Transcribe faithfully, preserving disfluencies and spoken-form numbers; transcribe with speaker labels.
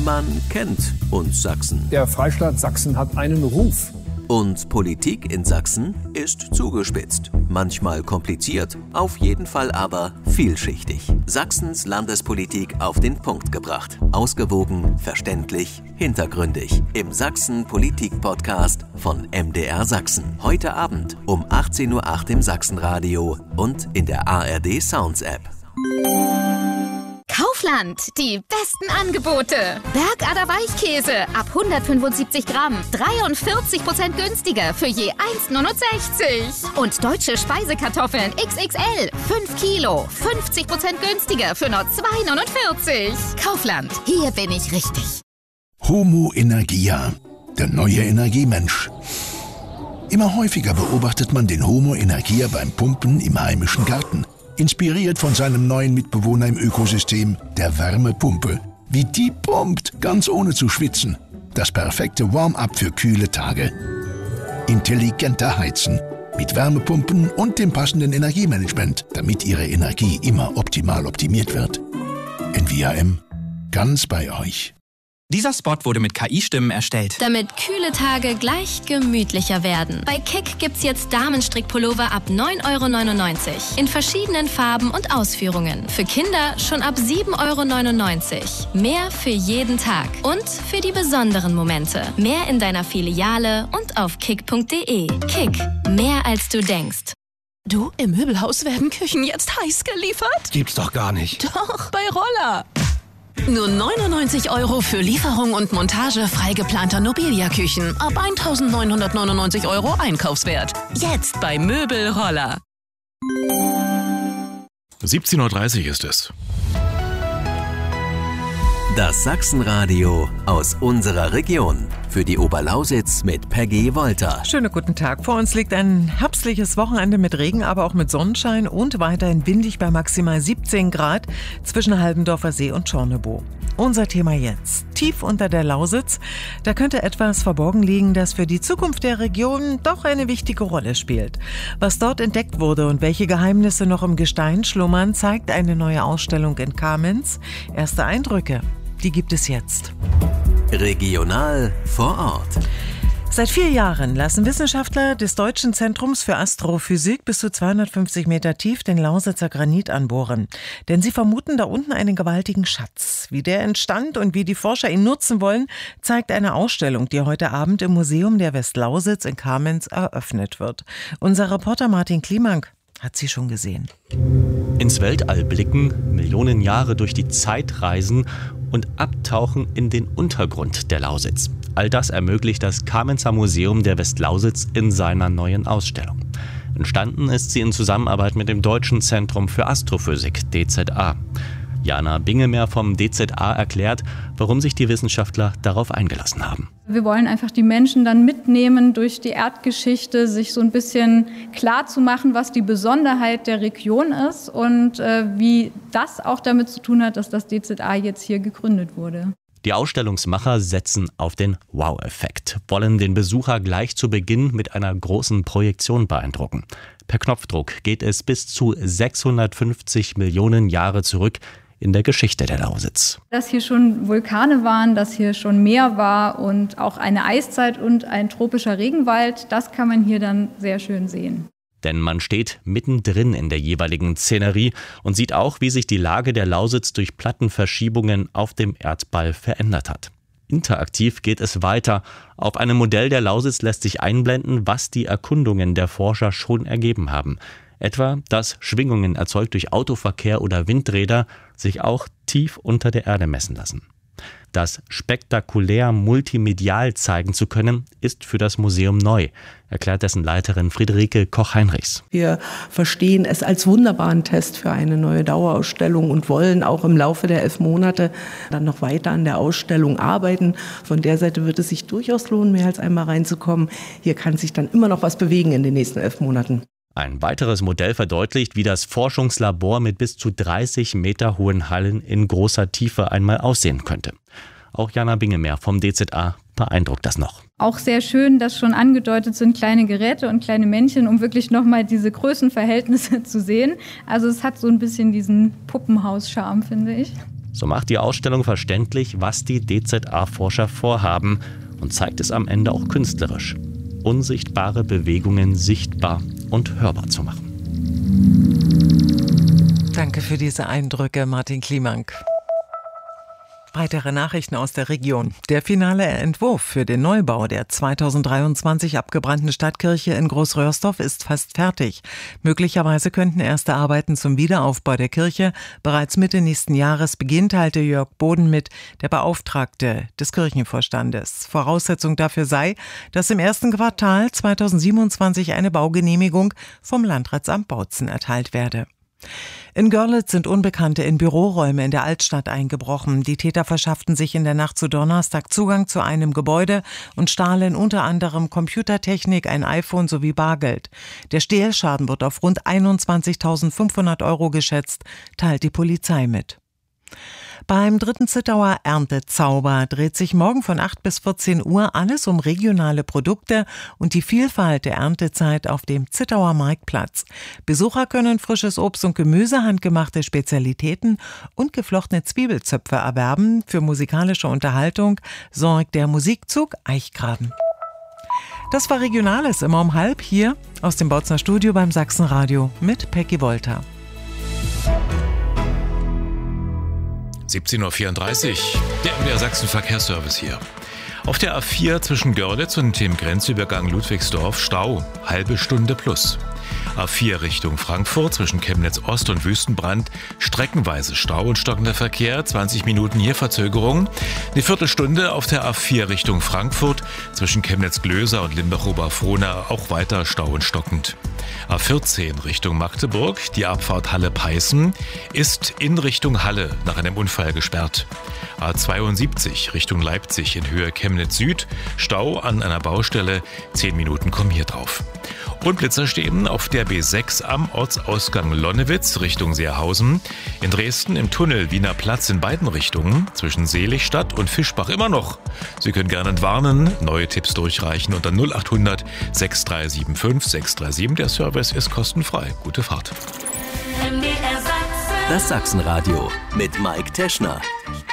Speaker 1: Man kennt uns Sachsen.
Speaker 2: Der Freistaat Sachsen hat einen Ruf.
Speaker 1: Und Politik in Sachsen ist zugespitzt. Manchmal kompliziert, auf jeden Fall aber vielschichtig. Sachsens Landespolitik auf den Punkt gebracht. Ausgewogen, verständlich, hintergründig. Im Sachsen-Politik-Podcast von M D R Sachsen. Heute Abend um achtzehn Uhr acht im Sachsenradio und in der A R D Sounds App.
Speaker 3: Kaufland, die besten Angebote. Bergader Weichkäse ab hundertfünfundsiebzig Gramm, dreiundvierzig Prozent günstiger für je eins Komma neunundsechzig. Und deutsche Speisekartoffeln X X L, fünf Kilo, fünfzig Prozent günstiger für nur zwei Komma neunundvierzig. Kaufland, hier bin ich richtig.
Speaker 4: Homo Energia, der neue Energiemensch. Immer häufiger beobachtet man den Homo Energia beim Pumpen im heimischen Garten. Inspiriert von seinem neuen Mitbewohner im Ökosystem, der Wärmepumpe. Wie die pumpt, ganz ohne zu schwitzen. Das perfekte Warm-up für kühle Tage. Intelligenter Heizen. Mit Wärmepumpen und dem passenden Energiemanagement, damit Ihre Energie immer optimal optimiert wird. N V A M. Ganz bei euch.
Speaker 5: Dieser Spot wurde mit K I-Stimmen erstellt.
Speaker 6: Damit kühle Tage gleich gemütlicher werden. Bei Kick gibt's jetzt Damenstrickpullover ab neun Euro neunundneunzig. In verschiedenen Farben und Ausführungen. Für Kinder schon ab sieben Euro neunundneunzig. Mehr für jeden Tag. Und für die besonderen Momente. Mehr in deiner Filiale und auf kick punkt de. Kick. Mehr als du denkst.
Speaker 7: Du, im Möbelhaus werden Küchen jetzt heiß geliefert?
Speaker 8: Gibt's doch gar nicht.
Speaker 7: Doch, bei Roller. Nur neunundneunzig Euro für Lieferung und Montage frei geplanter Nobilia-Küchen. Ab eintausendneunhundertneunundneunzig Euro Einkaufswert. Jetzt bei Möbelroller.
Speaker 8: siebzehn Uhr dreißig ist es.
Speaker 1: Das Sachsenradio aus unserer Region. Für die Oberlausitz mit Peggy Wolter.
Speaker 9: Schönen guten Tag. Vor uns liegt ein herbstliches Wochenende mit Regen, aber auch mit Sonnenschein und weiterhin windig bei maximal siebzehn Grad zwischen Halbendorfer See und Schornebow. Unser Thema jetzt. Tief unter der Lausitz. Da könnte etwas verborgen liegen, das für die Zukunft der Region doch eine wichtige Rolle spielt. Was dort entdeckt wurde und welche Geheimnisse noch im Gestein schlummern, zeigt eine neue Ausstellung in Kamenz. Erste Eindrücke, die gibt es jetzt.
Speaker 1: Regional vor Ort.
Speaker 9: Seit vier Jahren lassen Wissenschaftler des Deutschen Zentrums für Astrophysik bis zu zweihundertfünfzig Meter tief den Lausitzer Granit anbohren. Denn sie vermuten da unten einen gewaltigen Schatz. Wie der entstand und wie die Forscher ihn nutzen wollen, zeigt eine Ausstellung, die heute Abend im Museum der Westlausitz in Kamenz eröffnet wird. Unser Reporter Martin Klimank hat sie schon gesehen.
Speaker 10: Ins Weltall blicken, Millionen Jahre durch die Zeit reisen und abtauchen in den Untergrund der Lausitz. All das ermöglicht das Kamenzer Museum der Westlausitz in seiner neuen Ausstellung. Entstanden ist sie in Zusammenarbeit mit dem Deutschen Zentrum für Astrophysik, D Z A. Jana Bingemer vom D Z A erklärt, warum sich die Wissenschaftler darauf eingelassen haben.
Speaker 11: Wir wollen einfach die Menschen dann mitnehmen durch die Erdgeschichte, sich so ein bisschen klar zu machen, was die Besonderheit der Region ist und äh, wie das auch damit zu tun hat, dass das D Z A jetzt hier gegründet wurde.
Speaker 10: Die Ausstellungsmacher setzen auf den Wow-Effekt, wollen den Besucher gleich zu Beginn mit einer großen Projektion beeindrucken. Per Knopfdruck geht es bis zu sechshundertfünfzig Millionen Jahre zurück in der Geschichte der Lausitz.
Speaker 11: Dass hier schon Vulkane waren, dass hier schon Meer war und auch eine Eiszeit und ein tropischer Regenwald, das kann man hier dann sehr schön sehen.
Speaker 10: Denn man steht mittendrin in der jeweiligen Szenerie und sieht auch, wie sich die Lage der Lausitz durch Plattenverschiebungen auf dem Erdball verändert hat. Interaktiv geht es weiter. Auf einem Modell der Lausitz lässt sich einblenden, was die Erkundungen der Forscher schon ergeben haben. Etwa, dass Schwingungen erzeugt durch Autoverkehr oder Windräder sich auch tief unter der Erde messen lassen. Das spektakulär multimedial zeigen zu können, ist für das Museum neu, erklärt dessen Leiterin Friederike Koch-Heinrichs.
Speaker 12: Wir verstehen es als wunderbaren Test für eine neue Dauerausstellung und wollen auch im Laufe der elf Monate dann noch weiter an der Ausstellung arbeiten. Von der Seite wird es sich durchaus lohnen, mehr als einmal reinzukommen. Hier kann sich dann immer noch was bewegen in den nächsten elf Monaten.
Speaker 10: Ein weiteres Modell verdeutlicht, wie das Forschungslabor mit bis zu dreißig Meter hohen Hallen in großer Tiefe einmal aussehen könnte. Auch Jana Bingemer vom D Z A beeindruckt das noch.
Speaker 11: Auch sehr schön, dass schon angedeutet sind kleine Geräte und kleine Männchen, um wirklich nochmal diese Größenverhältnisse zu sehen. Also es hat so ein bisschen diesen Puppenhaus-Charme, finde ich.
Speaker 10: So macht die Ausstellung verständlich, was die D Z A-Forscher vorhaben und zeigt es am Ende auch künstlerisch. Unsichtbare Bewegungen sichtbar und hörbar zu machen.
Speaker 9: Danke für diese Eindrücke, Martin Klimank. Weitere Nachrichten aus der Region. Der finale Entwurf für den Neubau der zweitausenddreiundzwanzig abgebrannten Stadtkirche in Großröhrsdorf ist fast fertig. Möglicherweise könnten erste Arbeiten zum Wiederaufbau der Kirche bereits Mitte nächsten Jahres beginnen, teilte Jörg Boden mit, der Beauftragte des Kirchenvorstandes. Voraussetzung dafür sei, dass im ersten Quartal zweitausendsiebenundzwanzig eine Baugenehmigung vom Landratsamt Bautzen erteilt werde. In Görlitz sind Unbekannte in Büroräume in der Altstadt eingebrochen. Die Täter verschafften sich in der Nacht zu Donnerstag Zugang zu einem Gebäude und stahlen unter anderem Computertechnik, ein iPhone sowie Bargeld. Der Stehlschaden wird auf rund einundzwanzigtausendfünfhundert Euro geschätzt, teilt die Polizei mit. Beim dritten Zittauer Erntezauber dreht sich morgen von acht bis vierzehn Uhr alles um regionale Produkte und die Vielfalt der Erntezeit auf dem Zittauer Marktplatz. Besucher können frisches Obst und Gemüse, handgemachte Spezialitäten und geflochtene Zwiebelzöpfe erwerben. Für musikalische Unterhaltung sorgt der Musikzug Eichgraben. Das war Regionales immer um halb hier aus dem Bautzener Studio beim Sachsenradio mit Peggy Wolter.
Speaker 8: siebzehn Uhr vierunddreißig, der M D R Sachsen Verkehrsservice hier. Auf der A vier zwischen Görlitz und dem Grenzübergang Ludwigsdorf Stau, halbe Stunde plus. A vier Richtung Frankfurt zwischen Chemnitz Ost und Wüstenbrand, streckenweise Stau und stockender Verkehr, zwanzig Minuten hier Verzögerung. Eine Viertelstunde auf der A vier Richtung Frankfurt zwischen Chemnitz-Glöser und Limbach-Oberfrohna, auch weiter Stau und stockend. A vierzehn Richtung Magdeburg, die Abfahrt Halle-Peißen, ist in Richtung Halle nach einem Unfall gesperrt. A zweiundsiebzig Richtung Leipzig in Höhe Chemnitz Süd, Stau an einer Baustelle, zehn Minuten kommen hier drauf. Und Blitzer stehen auf der B sechs am Ortsausgang Lonnewitz Richtung Seerhausen. In Dresden im Tunnel Wiener Platz in beiden Richtungen, zwischen Seligstadt und Fischbach immer noch. Sie können gerne entwarnen, neue Tipps durchreichen unter null acht hundert sechs drei sieben fünf sechs drei sieben. Der Service ist kostenfrei. Gute Fahrt.
Speaker 1: Das Sachsenradio mit Mike Teschner.